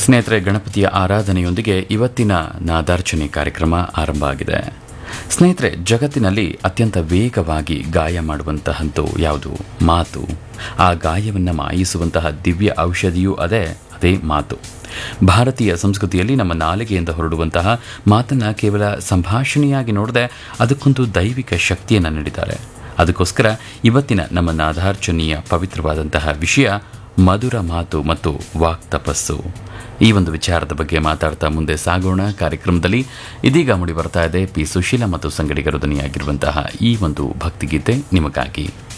ಸ್ನೇಹಿತರೆ, ಗಣಪತಿಯ ಆರಾಧನೆಯೊಂದಿಗೆ ಇವತ್ತಿನ ನಾದಾರ್ಚನೆ ಕಾರ್ಯಕ್ರಮ ಆರಂಭ ಆಗಿದೆ. ಸ್ನೇಹಿತರೆ, ಜಗತ್ತಿನಲ್ಲಿ ಅತ್ಯಂತ ವೇಗವಾಗಿ ಗಾಯ ಮಾಡುವಂತಹದ್ದು ಯಾವುದು? ಮಾತು. ಆ ಗಾಯವನ್ನು ಮಾಯಿಸುವಂತಹ ದಿವ್ಯ ಔಷಧಿಯೂ ಅದೇ ಮಾತು. ಭಾರತೀಯ ಸಂಸ್ಕೃತಿಯಲ್ಲಿ ನಮ್ಮ ನಾಲಿಗೆಯಿಂದ ಹೊರಡುವಂತಹ ಮಾತನ್ನು ಕೇವಲ ಸಂಭಾಷಣೆಯಾಗಿ ನೋಡದೆ ಅದಕ್ಕೊಂದು ದೈವಿಕ ಶಕ್ತಿಯನ್ನು ನೀಡಿದ್ದಾರೆ. ಅದಕ್ಕೋಸ್ಕರ ಇವತ್ತಿನ ನಮ್ಮ ನಾದಾರ್ಚನೆಯ ಪವಿತ್ರವಾದಂತಹ ವಿಷಯ ಮಧುರ ಮಾತು ಮತ್ತು ವಾಕ್ ತಪಸ್ಸು. ಈ ಒಂದು ವಿಚಾರದ ಬಗ್ಗೆ ಮಾತಾಡ್ತಾ ಮುಂದೆ ಸಾಗೋಣ ಕಾರ್ಯಕ್ರಮದಲ್ಲಿ. ಇದೀಗ ಮೂಡಿ ಬರ್ತಾ ಇದೆ ಪಿ ಸುಶೀಲಾ ಮತ್ತು ಸಂಗಡಿಗರ ಧ್ವನಿಯಾಗಿರುವಂತಹ ಈ ಒಂದು ಭಕ್ತಿಗೀತೆ ನಿಮಗಾಗಿ.